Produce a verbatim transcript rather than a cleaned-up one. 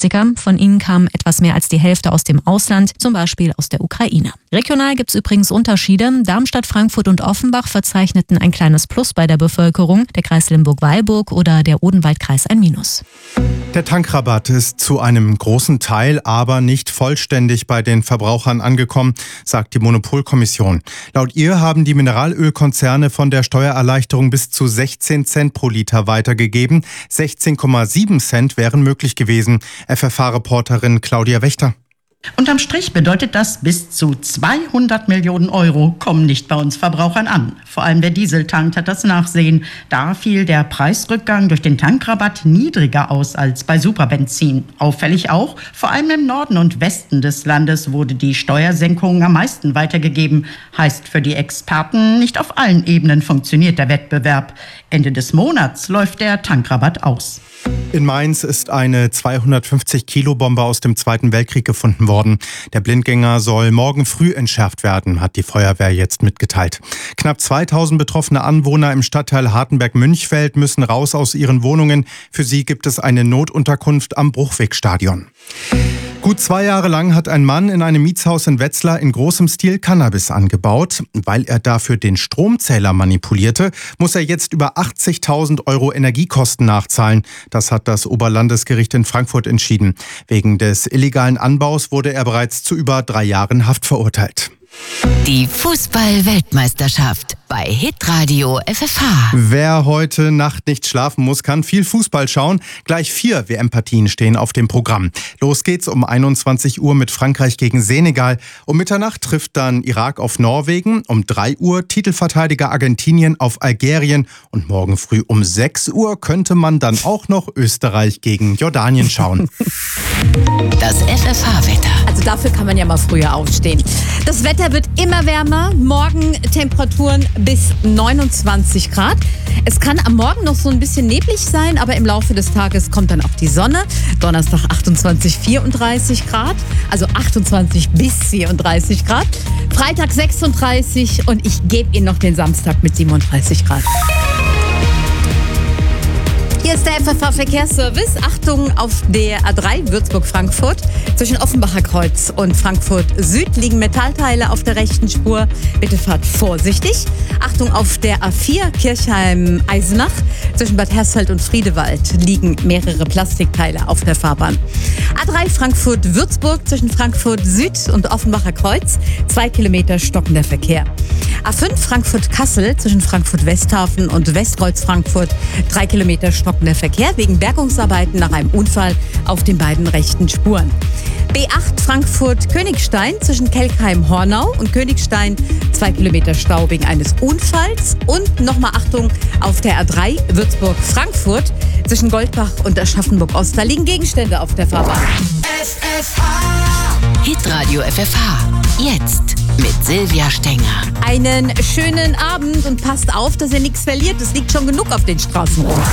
Statistiker. Von ihnen kam etwas mehr als die Hälfte aus dem Ausland, zum Beispiel aus der Ukraine. Regional gibt es übrigens Unterschiede. Darmstadt, Frankfurt und Offenbach verzeichneten ein kleines Plus bei der Bevölkerung, der Kreis Limburg-Weilburg oder der Odenwaldkreis ein Minus. Der Tankrabatt ist zu einem großen Teil, aber nicht vollständig bei den Verbrauchern angekommen, sagt die Monopolkommission. Laut ihr haben die Mineralölkonzerne von der Steuererleichterung bis zu sechzehn Cent pro Liter weitergegeben. sechzehn Komma sieben Cent wären möglich gewesen. F F H-Reporterin Claudia Wächter. Unterm Strich bedeutet das, bis zu zweihundert Millionen Euro kommen nicht bei uns Verbrauchern an. Vor allem der Dieseltank hat das Nachsehen. Da fiel der Preisrückgang durch den Tankrabatt niedriger aus als bei Superbenzin. Auffällig auch, vor allem im Norden und Westen des Landes wurde die Steuersenkung am meisten weitergegeben. Heißt für die Experten, nicht auf allen Ebenen funktioniert der Wettbewerb. Ende des Monats läuft der Tankrabatt aus. In Mainz ist eine zweihundertfünfzig Kilo Bombe aus dem Zweiten Weltkrieg gefunden worden. Der Blindgänger soll morgen früh entschärft werden, hat die Feuerwehr jetzt mitgeteilt. Knapp zweitausend betroffene Anwohner im Stadtteil Hartenberg-Münchfeld müssen raus aus ihren Wohnungen. Für sie gibt es eine Notunterkunft am Bruchwegstadion. Gut zwei Jahre lang hat ein Mann in einem Mietshaus in Wetzlar in großem Stil Cannabis angebaut. Weil er dafür den Stromzähler manipulierte, muss er jetzt über achtzigtausend Euro Energiekosten nachzahlen. Das hat das Oberlandesgericht in Frankfurt entschieden. Wegen des illegalen Anbaus wurde er bereits zu über drei Jahren Haft verurteilt. Die Fußball-Weltmeisterschaft bei Hitradio F F H. Wer heute Nacht nicht schlafen muss, kann viel Fußball schauen. Gleich vier W M-Partien stehen auf dem Programm. Los geht's um einundzwanzig Uhr mit Frankreich gegen Senegal. Um Mitternacht trifft dann Irak auf Norwegen. Um drei Uhr Titelverteidiger Argentinien auf Algerien. Und morgen früh um sechs Uhr könnte man dann auch noch Österreich gegen Jordanien schauen. Das F F H-Wetter. Also dafür kann man ja mal früher aufstehen. Das Wetter wird immer wärmer. Morgen Temperaturen bis neunundzwanzig Grad. Es kann am Morgen noch so ein bisschen neblig sein, aber im Laufe des Tages kommt dann auch die Sonne. Donnerstag achtundzwanzig, vierunddreißig Grad. Also achtundzwanzig bis vierunddreißig Grad. Freitag sechsunddreißig und ich gebe Ihnen noch den Samstag mit siebenunddreißig Grad. Hier ist der F F H-Verkehrsservice. Achtung auf der A drei Würzburg-Frankfurt. Zwischen Offenbacher Kreuz und Frankfurt Süd liegen Metallteile auf der rechten Spur. Bitte fahrt vorsichtig. Achtung auf der A vier Kirchheim-Eisenach. Zwischen Bad Hersfeld und Friedewald liegen mehrere Plastikteile auf der Fahrbahn. A drei Frankfurt-Würzburg zwischen Frankfurt Süd und Offenbacher Kreuz. Zwei Kilometer stockender Verkehr. A fünf Frankfurt-Kassel zwischen Frankfurt-Westhafen und Westkreuz-Frankfurt. Drei Kilometer stockender Verkehr wegen Bergungsarbeiten nach einem Unfall auf den beiden rechten Spuren. B acht Frankfurt-Königstein zwischen Kelkheim-Hornau und Königstein. Zwei Kilometer Stau wegen eines Unfalls. Und nochmal Achtung auf der A drei Würzburg-Frankfurt zwischen Goldbach und Aschaffenburg-Ost. Da liegen Gegenstände auf der Fahrbahn. F F H. Hitradio F F H. Jetzt mit Silvia Stenger. Einen schönen Abend und passt auf, dass ihr nichts verliert. Es liegt schon genug auf den Straßen rum.